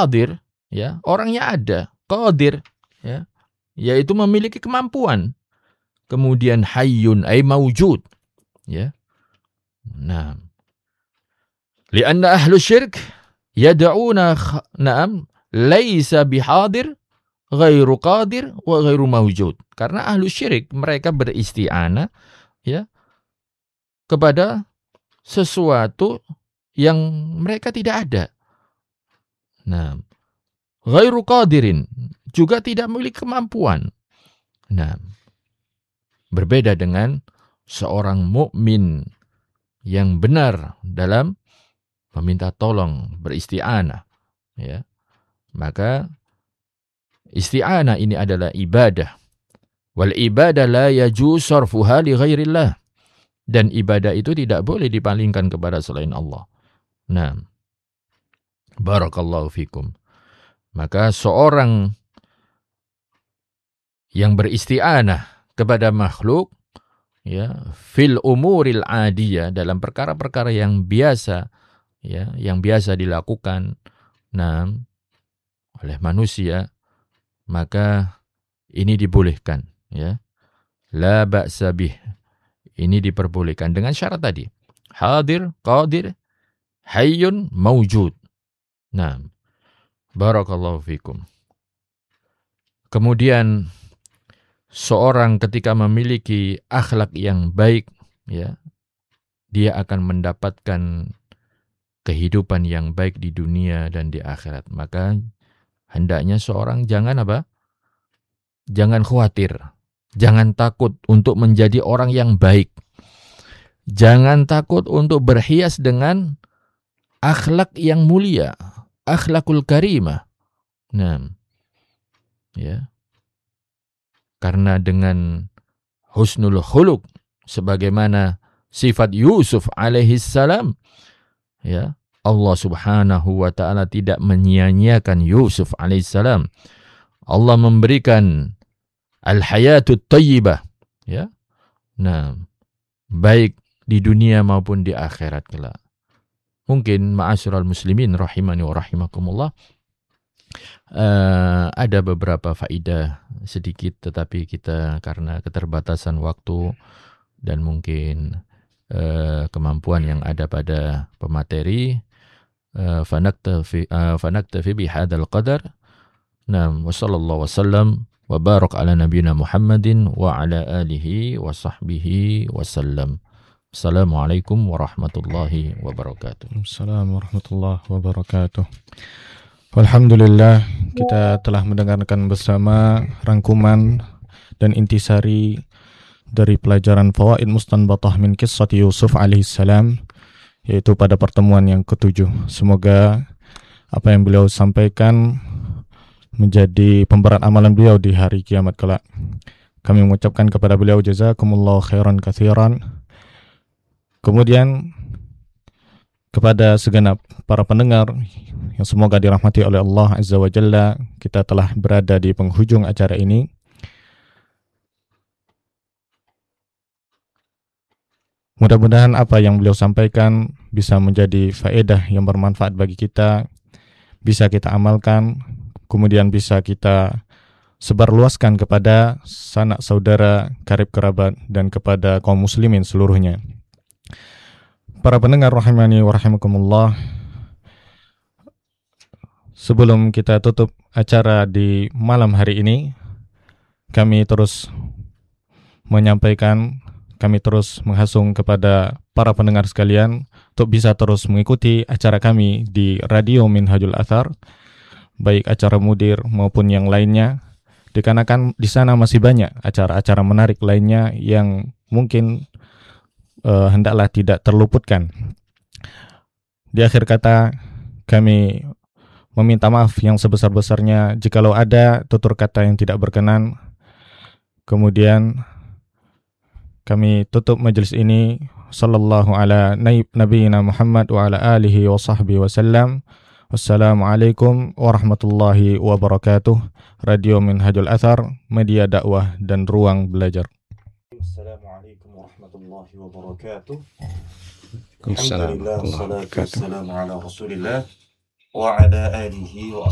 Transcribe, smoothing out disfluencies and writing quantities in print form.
hadir, ya, orangnya ada, qadir, ya, yaitu memiliki kemampuan. Kemudian hayyun ay mawjud, ya. Nah, lianna ahlu syirk yad'una laisa bihadir ghairu qadir wa ghairu mawjud. Karena ahlu syirik mereka beristi'anah, ya, kepada sesuatu yang mereka tidak ada. Nah, ghairu qadirin juga tidak memiliki kemampuan. Nah, berbeda dengan seorang mukmin yang benar dalam meminta tolong, beristi'anah, ya. Maka isti'anah ini adalah ibadah. Wal ibadah la yajuz sarfuha li ghairillah. Dan ibadah itu tidak boleh dipalingkan kepada selain Allah. Nah, barakallahu fikum. Maka seorang yang beristi'anah kepada makhluk, ya, fil umuril adiyah, dalam perkara-perkara yang biasa, ya, yang biasa dilakukan, nah, oleh manusia, maka ini dibolehkan, ya. La ba'sa bih. Ini diperbolehkan dengan syarat tadi. Hadir, qadir, hayyun, mawjud. Nah, barakallahu fikum. Kemudian seorang ketika memiliki akhlak yang baik, ya, dia akan mendapatkan kehidupan yang baik di dunia dan di akhirat. Maka hendaknya seorang jangan apa? Jangan khawatir. Jangan takut untuk menjadi orang yang baik. Jangan takut untuk berhias dengan akhlak yang mulia, akhlakul karimah. Nah, ya. Karena dengan husnul khuluq, sebagaimana sifat Yusuf alaihi salam, ya, Allah subhanahu wa ta'ala tidak menyia-nyiakan Yusuf alaihi salam. Allah memberikan al-hayatut thayyibah, ya. Nah, baik di dunia maupun di akhirat kelak. Mungkin ma'asyiral muslimin rahimani wa rahimakumullah, ada beberapa faedah sedikit, tetapi kita karena keterbatasan waktu dan mungkin kemampuan yang ada pada pemateri, fanaktafi bihadzal qadar. Wa sallallahu wasallam wa barak ala nabiyyina Muhammadin wa ala alihi wa sahbihi wasallam. Assalamualaikum warahmatullahi wabarakatuh. Assalamualaikum warahmatullahi wabarakatuh. Alhamdulillah, kita telah mendengarkan bersama rangkuman dan intisari dari pelajaran Fawaid Mustanbatah min Qissati Yusuf alaihissalam, yaitu pada pertemuan yang ke-7. Semoga apa yang beliau sampaikan menjadi pemberat amalan beliau di hari kiamat kelak. Kami mengucapkan kepada beliau jazakumullah khairan katsiran. Kemudian kepada segenap para pendengar yang semoga dirahmati oleh Allah Azza wa Jalla, kita telah berada di penghujung acara ini. Mudah-mudahan apa yang beliau sampaikan bisa menjadi faedah yang bermanfaat bagi kita, bisa kita amalkan, kemudian bisa kita sebarluaskan kepada sanak saudara, karib kerabat, dan kepada kaum muslimin seluruhnya. Para pendengar rahimani wa rahimakumullah, sebelum kita tutup acara di malam hari ini, kami terus menghasung kepada para pendengar sekalian untuk bisa terus mengikuti acara kami di Radio Minhajul Athar, baik acara Mudir maupun yang lainnya, dikarenakan di sana masih banyak acara-acara menarik lainnya yang mungkin hendaklah tidak terluputkan. Di akhir kata, kami meminta maaf yang sebesar-besarnya jikalau ada tutur kata yang tidak berkenan. Kemudian kami tutup majelis ini. Sallallahu ala nabiyyina Muhammad wa ala alihi wa sahbihi wasallam. Wassalamualaikum warahmatullahi wabarakatuh. Radio Minhajul Athar, media dakwah dan ruang belajar. Assalamualaikum warahmatullahi wabarakatuh. Alhamdulillah, wassalatu wassalamu ala Rasulillah wa ala alihi wa